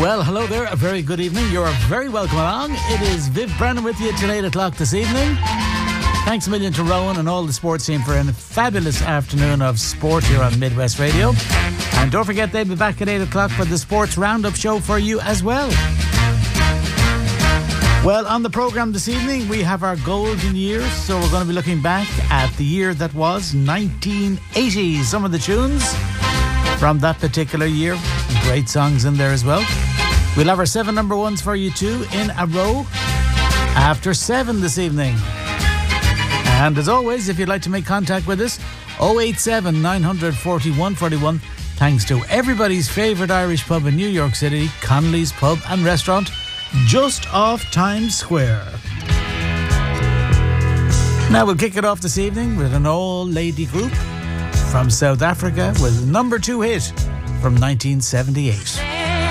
Well, hello there. A very good evening. You're very welcome along. It is Viv Brennan with you till 8 o'clock this evening. Thanks a million to Rowan and all the sports team for a fabulous afternoon of sport here on Midwest Radio. And don't forget, they'll be back at 8 o'clock for the Sports Roundup show for you as well. Well, on the programme this evening, we have our golden years. So we're going to be looking back at the year that was 1980. Some of the tunes from that particular year. Great songs in there as well. We'll have our 7 number ones for you too in a row after 7 this evening. And as always, if you'd like to make contact with us, 087 940 141. Thanks to everybody's favourite Irish pub in New York City, Connolly's Pub and Restaurant, just off Times Square. Now we'll kick it off this evening with an old lady group from South Africa with number 2 hit from 1978.